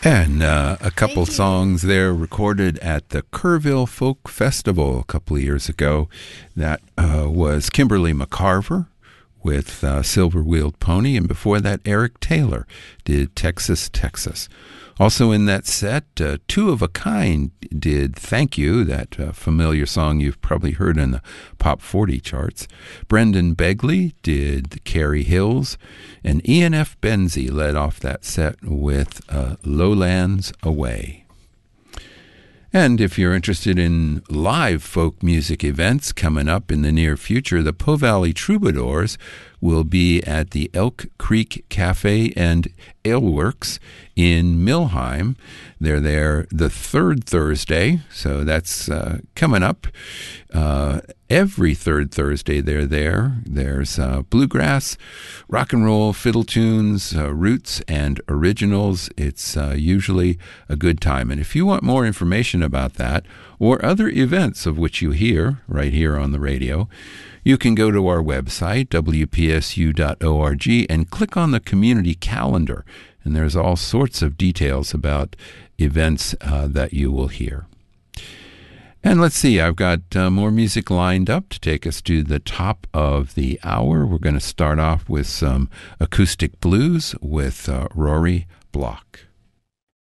And a couple songs there recorded at the Kerrville Folk Festival a couple of years ago. That was Kimberly McCarver with Silver Wheeled Pony, and before that Eric Taylor did Texas, Texas. Also in that set, Two of a Kind did Thank You, that familiar song you've probably heard in the Pop 40 charts. Brendan Begley did Carrie Hills, and Ian F. Benzie led off that set with Lowlands Away. And if you're interested in live folk music events coming up in the near future, the Po Valley Troubadours will be at the Elk Creek Cafe and Aleworks in Millheim. They're there the third Thursday, so that's coming up. Every third Thursday they're there. There's bluegrass, rock and roll, fiddle tunes, roots, and originals. It's usually a good time. And if you want more information about that or other events of which you hear right here on the radio, you can go to our website, wpsu.org, and click on the community calendar. And there's all sorts of details about events that you will hear. And let's see, I've got more music lined up to take us to the top of the hour. We're going to start off with some acoustic blues with Rory Block.